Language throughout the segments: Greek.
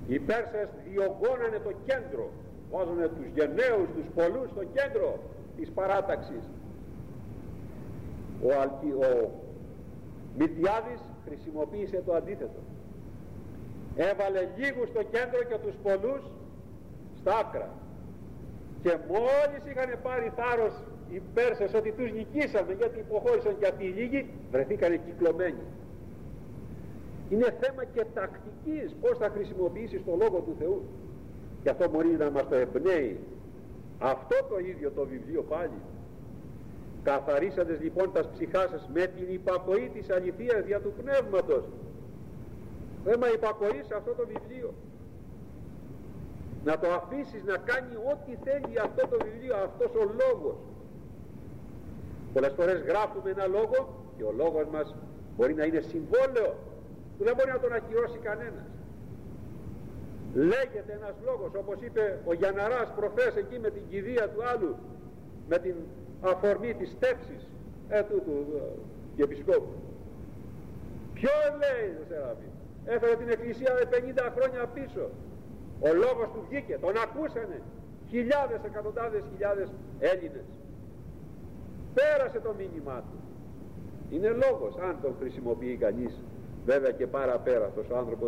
Οι Πέρσες διωγγώνανε το κέντρο, βάζανε τους γενναίους, τους πολλούς στο κέντρο της παράταξης. Ο Μιλτιάδης χρησιμοποίησε το αντίθετο. Έβαλε λίγους στο κέντρο και τους πολλούς στα άκρα. Και μόλις είχαν πάρει θάρρος οι Πέρσες ότι τους νικήσαμε, γιατί υποχώρησαν και αυτοί οι λίγοι, βρεθήκανε κυκλωμένοι. Είναι θέμα και τακτικής πώς θα χρησιμοποιήσεις το Λόγο του Θεού. Και αυτό μπορεί να μας το εμπνέει αυτό το ίδιο το βιβλίο πάλι. Καθαρίσαντες λοιπόν τας ψυχάς σας με την υπακοή της αληθείας δια του Πνεύματος. Θέμα υπακοή σε αυτό το βιβλίο. Να το αφήσεις να κάνει ό,τι θέλει αυτό το βιβλίο, αυτός ο λόγος. Πολλές φορές γράφουμε ένα λόγο και ο λόγος μας μπορεί να είναι συμβόλαιο που δεν μπορεί να τον ακυρώσει κανένας. Λέγεται ένας λόγος, όπως είπε ο Γιανναράς προχθές εκεί με την κηδεία του άλλου, με την αφορμή της στέψης του Επισκόπου. Ποιο λέει ο Σεραφείμ? Έφερε την Εκκλησία 50 χρόνια πίσω. Ο λόγος του βγήκε, τον ακούσανε χιλιάδες, εκατοντάδες χιλιάδες Έλληνες. Πέρασε το μήνυμά του. Είναι λόγος, αν τον χρησιμοποιεί κανείς, βέβαια και παραπέραστος ο άνθρωπος.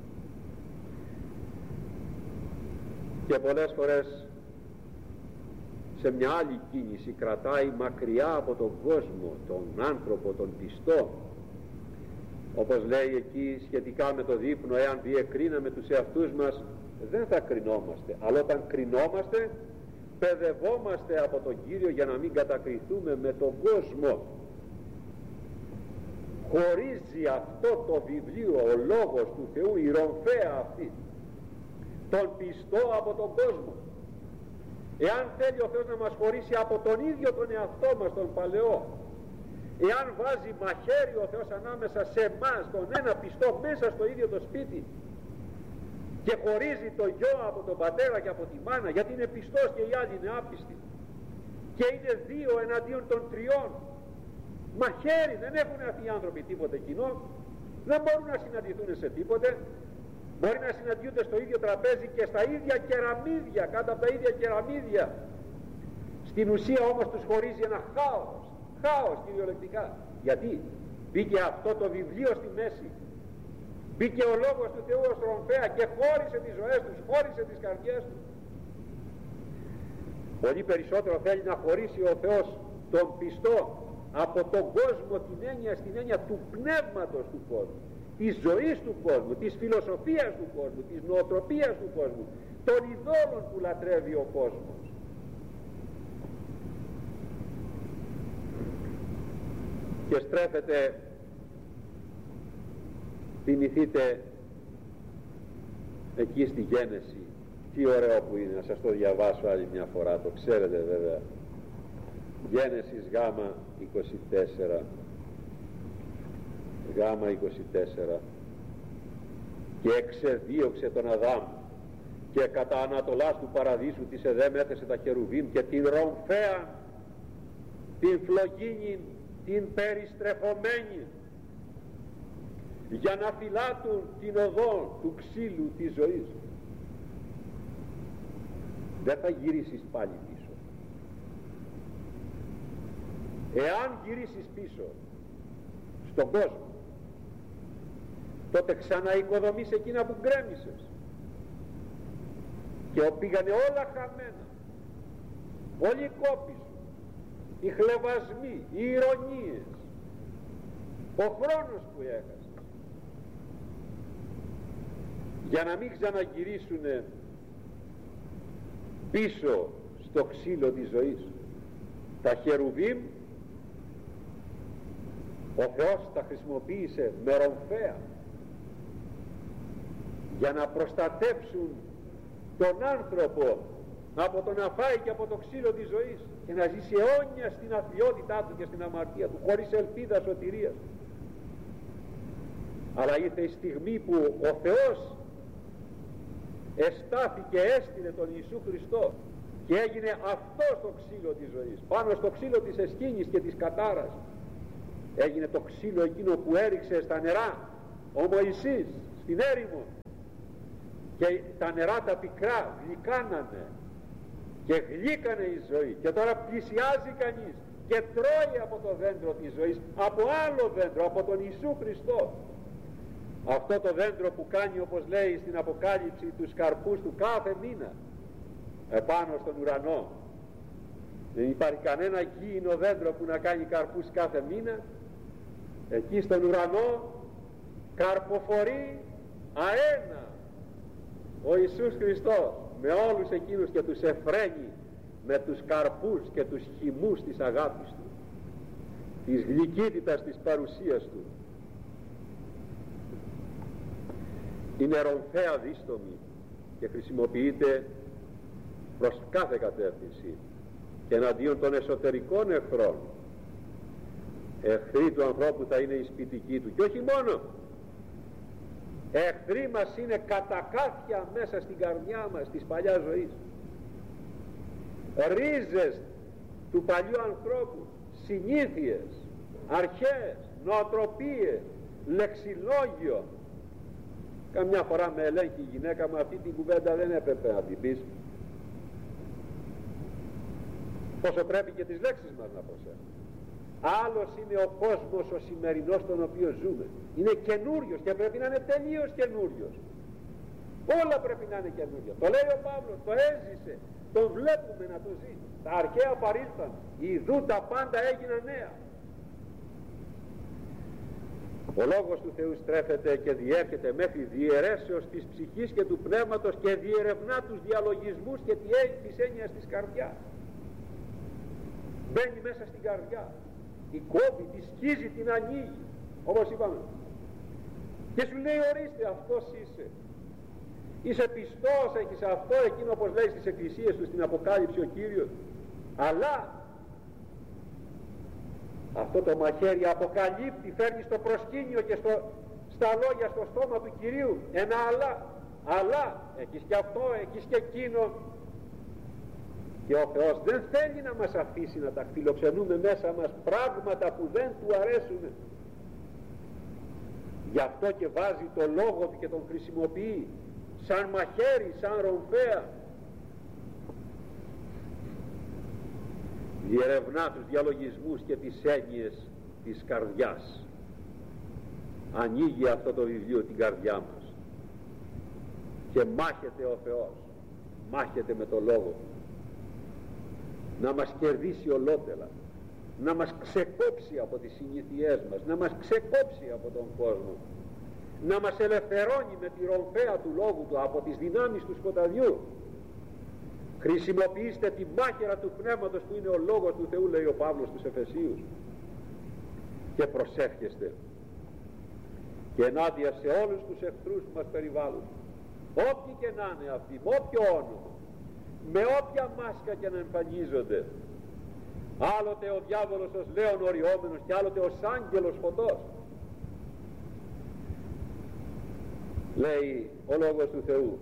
Και πολλές φορές σε μια άλλη κίνηση κρατάει μακριά από τον κόσμο, τον άνθρωπο, τον πιστό. Όπως λέει εκεί σχετικά με το δείπνο, εάν διεκρίναμε τους εαυτούς μας δεν θα κρινόμαστε, αλλά όταν κρινόμαστε παιδευόμαστε από τον Κύριο για να μην κατακριθούμε με τον κόσμο. Χωρίζει αυτό το βιβλίο, ο Λόγος του Θεού, η ρομφαία αυτή, τον πιστό από τον κόσμο. Εάν θέλει ο Θεός να μας χωρίσει από τον ίδιο τον εαυτό μας, τον παλαιό, εάν βάζει μαχαίρι ο Θεός ανάμεσα σε εμάς, τον ένα πιστό, μέσα στο ίδιο το σπίτι, και χωρίζει το γιο από τον πατέρα και από τη μάνα, γιατί είναι πιστός και οι άλλοι είναι άπιστοι, και είναι δύο εναντίον των τριών, μαχαίρι, δεν έχουν αυτοί οι άνθρωποι τίποτε κοινό, δεν μπορούν να συναντηθούν σε τίποτε. Μπορεί να συναντιούνται στο ίδιο τραπέζι και στα ίδια κεραμίδια, κάτω από τα ίδια κεραμίδια. Στην ουσία όμως τους χωρίζει ένα χάος κυριολεκτικά. Γιατί μπήκε αυτό το βιβλίο στη μέση, μπήκε ο Λόγος του Θεού ως ρομφαία και χώρισε τις ζωές τους, χώρισε τις καρδιές τους. Πολύ περισσότερο θέλει να χωρίσει ο Θεός τον πιστό από τον κόσμο, στην έννοια του πνεύματος του κόσμου, της ζωής του κόσμου, της φιλοσοφίας του κόσμου, της νοοτροπίας του κόσμου, των ειδόλων που λατρεύει ο κόσμος. Και στρέφεται, θυμηθείτε εκεί στη Γένεση, τι ωραίο που είναι, να σας το διαβάσω άλλη μια φορά, το ξέρετε βέβαια. Γένεσης Γάμα 24, Γάμα 24. Και εξεδίωξε τον Αδάμ και κατά ανατολάς του παραδείσου της Εδέμ έθεσε τα χερουβίμ και την ρομφαία, την φλογίνη, την περιστρεφωμένη, για να φυλάτουν την οδό του ξύλου της ζωής. Δεν θα γυρίσεις πάλι πίσω. Εάν γυρίσεις πίσω στον κόσμο, τότε ξαναοικοδομείς εκείνα που γκρέμισες, και πήγανε όλα χαμένα. Όλοι οι κόποι σου, οι χλευασμοί, οι ηρωνίες, ο χρόνος που έχασες, για να μην ξαναγυρίσουνε πίσω στο ξύλο της ζωής. Τα χερουβίμ ο Θεός τα χρησιμοποίησε με ρομφαία για να προστατέψουν τον άνθρωπο από το να φάει και από το ξύλο της ζωής και να ζήσει αιώνια στην αθλιότητά του και στην αμαρτία του, χωρίς ελπίδα σωτηρίας. Αλλά ήρθε η στιγμή που ο Θεός εστάθηκε, έστειλε τον Ιησού Χριστό και έγινε αυτό το ξύλο της ζωής. Πάνω στο ξύλο της εσχήνης και της κατάρας έγινε το ξύλο εκείνο που έριξε στα νερά ο Μωυσής στην έρημο και τα νερά τα πικρά γλυκάνανε και γλύκανε η ζωή, και τώρα πλησιάζει κανείς και τρώει από το δέντρο της ζωής, από άλλο δέντρο, από τον Ιησού Χριστό. Αυτό το δέντρο που κάνει, όπως λέει στην Αποκάλυψη, τους καρπούς του κάθε μήνα επάνω στον ουρανό. Δεν υπάρχει κανένα γήινο δέντρο που να κάνει καρπούς κάθε μήνα. Εκεί στον ουρανό καρποφορεί αένα ο Ιησούς Χριστός με όλους εκείνους και τους εφραίνει με τους καρπούς και τους χυμούς της αγάπης Του, της γλυκύτητας της παρουσίας Του. Είναι ρομφαία δίστομη και χρησιμοποιείται προς κάθε κατεύθυνση και εναντίον των εσωτερικών εχθρών. Εχθροί του ανθρώπου θα είναι οι σπιτικοί του, και όχι μόνο. Εχθροί μας είναι κατακάθια μέσα στην καρδιά μας της παλιάς ζωής, ρίζες του παλιού ανθρώπου, συνήθειες, αρχές, νοοτροπίες, λεξιλόγιο. Καμιά φορά με ελέγχει η γυναίκα μου, αυτή την κουβέντα δεν έπρεπε να την πεις. Πόσο πρέπει και τις λέξεις μας να προσέχουμε. Άλλος είναι ο κόσμος ο σημερινός στον οποίο ζούμε. Είναι καινούριος και πρέπει να είναι τελείως καινούριος. Όλα πρέπει να είναι καινούρια. Το λέει ο Παύλος, το έζησε, τον βλέπουμε να το ζει. Τα αρχαία παρήλθαν, ιδού τα πάντα έγιναν νέα. Ο Λόγος του Θεού στρέφεται και διέρχεται μέχρι διαιρέσεως της ψυχής και του πνεύματος και διερευνά τους διαλογισμούς και της έννοιας της καρδιάς. Μπαίνει μέσα στην καρδιά, τη κόβει, τη σκίζει, την ανοίγει, όπως είπαμε, και σου λέει ορίστε, αυτός είσαι, είσαι πιστός, έχεις αυτό, εκείνο, όπως λέει στις εκκλησίες του στην Αποκάλυψη ο Κύριος. Αλλά αυτό το μαχαίρι αποκαλύπτει, φέρνει στο προσκήνιο και στα λόγια, στο στόμα του Κυρίου ένα αλλά έχεις και αυτό, έχεις και εκείνο. Και ο Θεός δεν θέλει να μας αφήσει να τα φιλοξενούμε μέσα μας πράγματα που δεν Του αρέσουν. Γι' αυτό και βάζει το Λόγο Του και τον χρησιμοποιεί σαν μαχαίρι, σαν ρομφαία. Διερευνά τους διαλογισμούς και τις έννοιες της καρδιάς. Ανοίγει αυτό το βιβλίο την καρδιά μας και μάχεται ο Θεός, μάχεται με το Λόγο Του να μας κερδίσει ολότελα, να μας ξεκόψει από τις συνήθειές μας, να μας ξεκόψει από τον κόσμο, να μας ελευθερώνει με τη ρομφαία του Λόγου Του από τις δυνάμεις του σκοταδιού. Χρησιμοποιήστε τη μάχαιρα του Πνεύματος που είναι ο Λόγος του Θεού, λέει ο Παύλος στους Εφεσίους, και προσεύχεστε και ενάντια σε όλους τους εχθρούς που μας περιβάλλουν, όποιοι και να είναι αυτοί, με όποιο όνομα, με όποια μάσκα και να εμφανίζονται, άλλοτε ο διάβολος ως λέων οριόμενος και άλλοτε ως άγγελος φωτός. Λέει ο Λόγος του Θεού,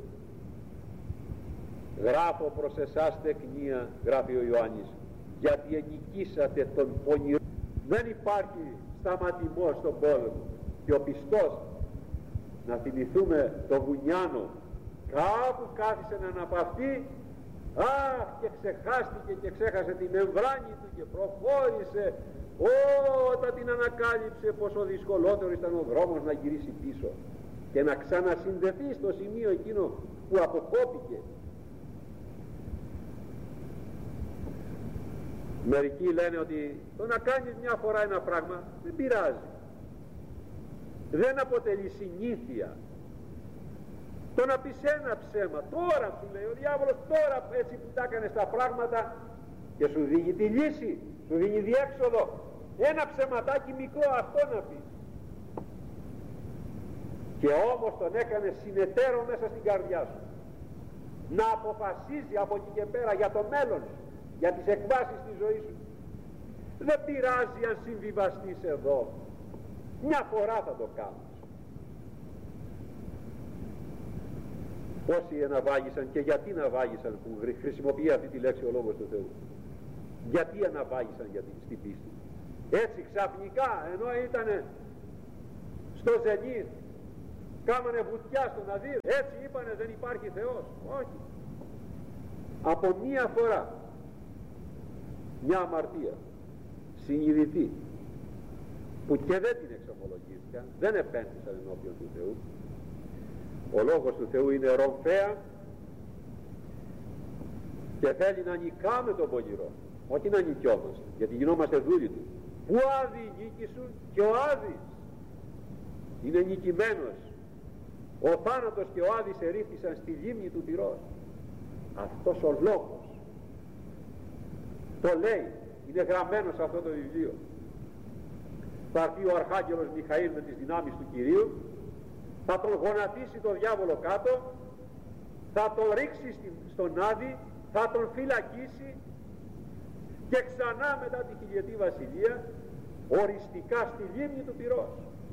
γράφω προς εσάς τεκνία, γράφει ο Ιωάννης, γιατί ενικήσατε τον πονηρό. Δεν υπάρχει σταματημός στον πόλεμο. Και ο πιστός, να θυμηθούμε το Βουνιάνο, κάπου κάθισε να αναπαυτεί, και ξεχάστηκε και ξέχασε την εμβράνη του και προχώρησε, όταν την ανακάλυψε πόσο δυσκολότερο ήταν ο δρόμος να γυρίσει πίσω και να ξανασυνδεθεί στο σημείο εκείνο που αποκόπηκε. Μερικοί λένε ότι το να κάνεις μια φορά ένα πράγμα δεν πειράζει, δεν αποτελεί συνήθεια. Το να πεις ένα ψέμα, τώρα σου λέει ο διάβολος, τώρα έτσι που τα έκανες τα πράγματα, και σου δίνει τη λύση, σου δίνει διέξοδο, ένα ψεματάκι μικρό, αυτό να πεις. Και όμως τον έκανες συνεταίρο μέσα στην καρδιά σου, να αποφασίζει από εκεί και πέρα για το μέλλον σου, για τις εκβάσεις της ζωής σου. Δεν πειράζει αν συμβιβαστείς εδώ, μια φορά θα το κάνεις. Πόσοι αναβάγησαν και γιατί αναβάγησαν, που χρησιμοποιεί αυτή τη λέξη ο Λόγος του Θεού, γιατί αναβάγησαν στην πίστη? Έτσι ξαφνικά, ενώ ήταν στο ζενήθ, Κάμανε βουτιά στον Αδύρ, έτσι είπανε δεν υπάρχει Θεός. Όχι. Από μία φορά, μια αμαρτία συνειδητή, που και δεν την εξομολογήθηκαν, δεν επένδυσαν ενώπιον του Θεού. Ο λόγος του Θεού είναι ρομφαία και θέλει να νικάμε τον πονηρό, όχι να νικιόμαστε, γιατί γινόμαστε δούλοι του. Πού άδει η νίκη σου? Και ο Άδης είναι νικημένος. Ο θάνατος και ο Άδης ερήφθησαν στη λίμνη του πυρός. Αυτός ο λόγος το λέει, είναι γραμμένο σε αυτό το βιβλίο. Θα έρθει ο Αρχάγγελος Μιχαήλ με τις δυνάμεις του Κυρίου, θα τον γονατίσει τον διάβολο κάτω, θα τον ρίξει στον Άδη, θα τον φυλακίσει και ξανά μετά τη χιλιετή βασιλεία οριστικά στη λίμνη του πυρός.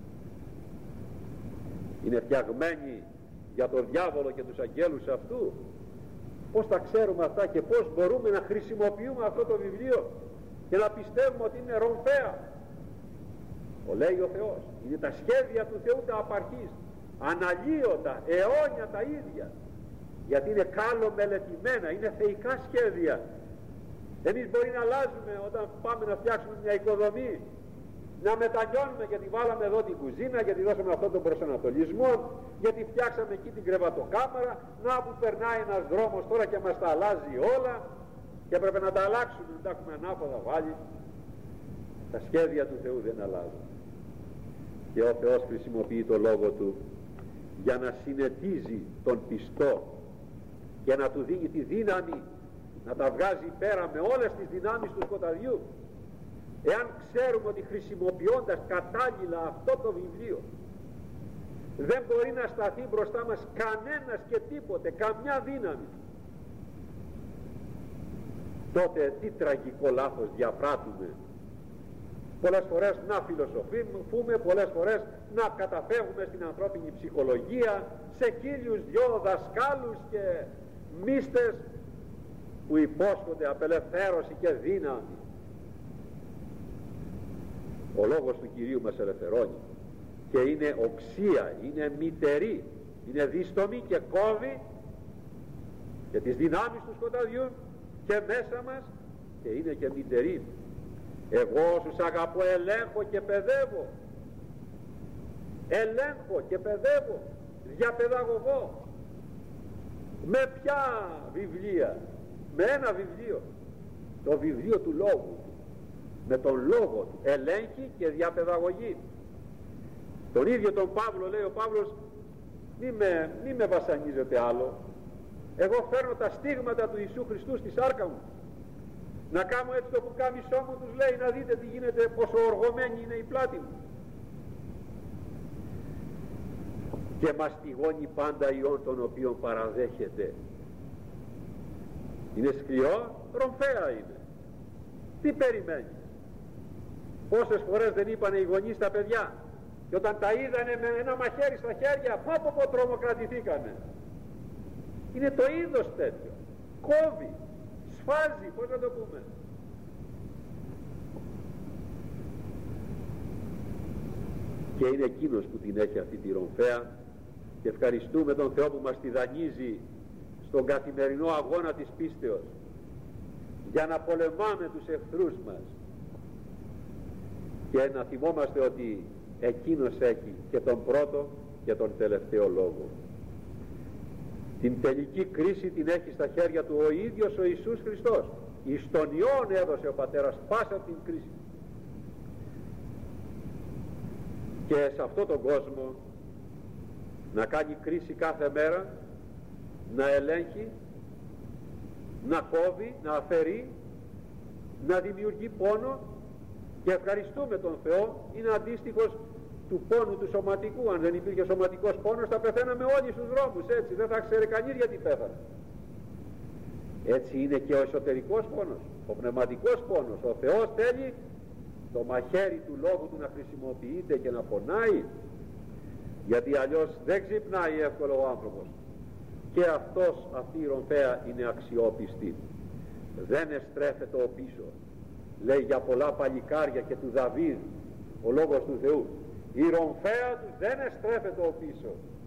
Είναι φτιαγμένοι για τον διάβολο και τους αγγέλους αυτού. Πώς τα ξέρουμε αυτά και πώς μπορούμε να χρησιμοποιούμε αυτό το βιβλίο και να πιστεύουμε ότι είναι ρομφαία? Το λέει ο Θεός, είναι τα σχέδια του Θεού τα απαρχής, αναλύωτα, αιώνια τα ίδια, γιατί είναι καλομελετημένα, είναι θεϊκά σχέδια. Εμείς μπορεί να αλλάζουμε όταν πάμε να φτιάξουμε μια οικοδομή, να μετανιώνουμε γιατί βάλαμε εδώ την κουζίνα, γιατί δώσαμε αυτόν τον προσανατολισμό, γιατί φτιάξαμε εκεί την κρεβατοκάμαρα, να που περνάει ένας δρόμος τώρα και μας τα αλλάζει όλα και έπρεπε να τα αλλάξουμε, να τα έχουμε ανάποδα βάλει. Τα σχέδια του Θεού δεν αλλάζουν και ο Θεός χρησιμοποιεί το λόγο του για να συνετίζει τον πιστό και να του δίνει τη δύναμη να τα βγάζει πέρα με όλες τις δυνάμεις του σκοταδιού. Εάν ξέρουμε ότι χρησιμοποιώντας κατάλληλα αυτό το βιβλίο δεν μπορεί να σταθεί μπροστά μας κανένας και τίποτε, καμιά δύναμη, τότε τι τραγικό λάθος διαπράττουμε. Πολλές φορές να φιλοσοφούμε, πολλές φορές να καταφεύγουμε στην ανθρώπινη ψυχολογία, σε χίλιους δυο δασκάλους και μίστες που υπόσχονται απελευθέρωση και δύναμη. Ο λόγος του Κυρίου μας ελευθερώνει και είναι οξία, είναι μητερή, είναι δίστομη και κόβει και τις δυνάμεις του σκοταδιού και μέσα μας και είναι και μητερή. Εγώ όσους αγαπώ ελέγχω και παιδεύω, ελέγχω και παιδεύω, διαπαιδαγωγώ. Με ποια βιβλία? Με ένα βιβλίο, το βιβλίο του Λόγου, με τον Λόγο του ελέγχει και διαπαιδαγωγεί. Τον ίδιο τον Παύλο λέει ο Παύλος, μη με βασανίζετε άλλο, εγώ φέρνω τα στίγματα του Ιησού Χριστού στη σάρκα μου, να κάνω έτσι το πουκάμισό μου, τους λέει, να δείτε τι γίνεται, πόσο οργωμένη είναι η πλάτη μου. Και μαστιγώνει πάντα ιόν τον οποίον παραδέχεται. Είναι σκληρό, ρομφαία είναι. Τι περιμένει? Πόσες φορές δεν είπανε οι γονείς στα παιδιά και όταν τα είδανε με ένα μαχαίρι στα χέρια, πω τρομοκρατηθήκανε. Είναι το είδος τέτοιο. Κόβει, σφάζει, πώς να το πούμε. Και είναι εκείνος που την έχει αυτή τη ρομφαία και ευχαριστούμε τον Θεό που μας τη δανείζει στον καθημερινό αγώνα της πίστεως για να πολεμάμε τους εχθρούς μας και να θυμόμαστε ότι εκείνος έχει και τον πρώτο και τον τελευταίο λόγο. Την τελική κρίση την έχει στα χέρια του ο ίδιος ο Ιησούς Χριστός. Εις τον Υιόν έδωσε ο Πατέρας πάσα την κρίση. Και σε αυτόν τον κόσμο να κάνει κρίση κάθε μέρα, να ελέγχει, να κόβει, να αφαιρεί, να δημιουργεί πόνο, και ευχαριστούμε τον Θεό, είναι αντίστοιχος του πόνου του σωματικού. Αν δεν υπήρχε σωματικός πόνος θα πεθαίναμε όλοι στους δρόμους, έτσι, δεν θα ξέρει κανείς γιατί πέθανε. Έτσι είναι και ο εσωτερικός πόνος, ο πνευματικός πόνος. Ο Θεός θέλει το μαχαίρι του λόγου του να χρησιμοποιείται και να πονάει, γιατί αλλιώς δεν ξυπνάει εύκολο ο άνθρωπος. Και αυτή η ρομφαία είναι αξιόπιστη, δεν εστρέφεται ο πίσω. Λέει για πολλά παλικάρια και του Δαβίδ ο λόγος του Θεού, η ρομφαία του δεν εστρέφεται ο πίσω.